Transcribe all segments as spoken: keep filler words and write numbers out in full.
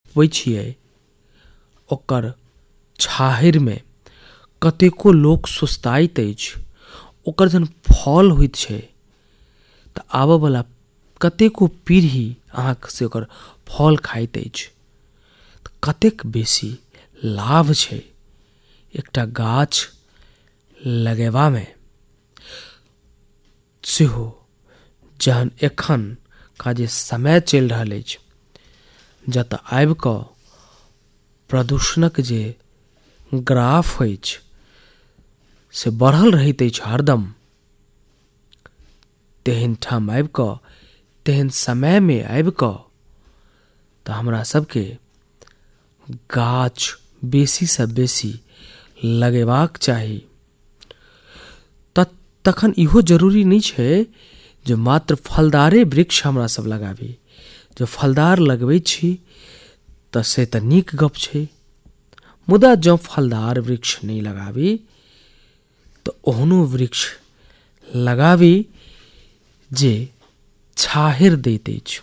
रोपबै छियै ओकर छाहरिमे कतेको लोक सुस्ताइत अछि, ओकर जहन फल होइत छै तऽ आबयवला कतेको पीढ़ी अहाँके से ओकर फल खाइत अछि। तऽ कतेक बेसी लाभ छै एकटा गाछ लगेबामे। सेहो जहन एखन का जे समय चलि रहल अछि, जतऽ आबि कऽ प्रदूषणक जे ग्राफ अछि से बढ़ल रहैत अछि हरदम, तेहन ठाम आबि कऽ, तेहन समयमे आबि कऽ तऽ हमरा सभके गाछ बेसीसँ बेसी लगेबाक चाही। तखन इहो जरूरी नहि छै जे मात्र फलदारे वृक्ष हमरा सब लगाबी। जो फलदार लगबै छी तऽ से तऽ नीक गप छै, मुदा जँ फलदार वृक्ष नहि लगाबी तऽ ओहनो वृक्ष लगाबी जे छाहरि दैत अछि।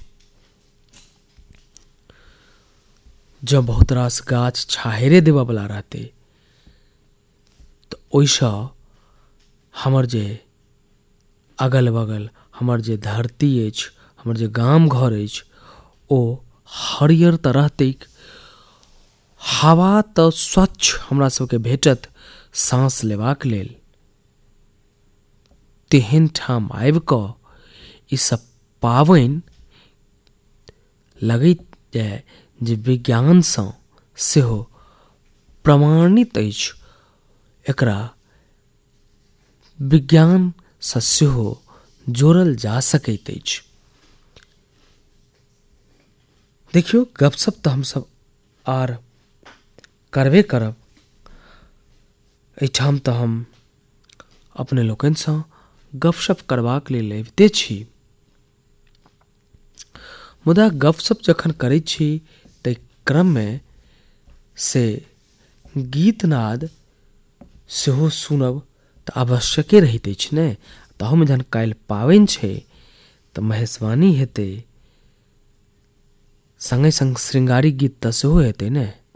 जँ बहुत रास गाछ छाहरे देबयवला रहतै तऽ ओहिसँ हमर जे अगल बगल हमर जे धरती अछि, हमर जे गाम घर अछि, ओ हरियर तऽ रहतै, हवा तऽ स्वच्छ हमरा सबके भेटत साँस लेबाक लेल। तेहन ठाम आबि कऽ ईसभ पाबनि लगैत जाय जे विज्ञानसँ सेहो प्रमाणित अछि, एकरा विज्ञानसँ सेहो जोड़ल जा सकैत अछि। देखियौ, गपशप तऽ हमसभ आर करबे करब, एहिठाम तऽ हम अपने लोकनिसँ गपशप करबाक लेल अबिते छी, मुदा गपशप जखन करैत छी ताहि क्रममे से गीतनाद सेहो सुनब तऽ आवश्यके रहैत अछि ने। ताहुमे जहन काल्हि पाबनि छै तऽ महेशवाणी हेतै, सङ्गे सङ्ग श्रृंगारी गीत तऽ सेहो हेतै ने।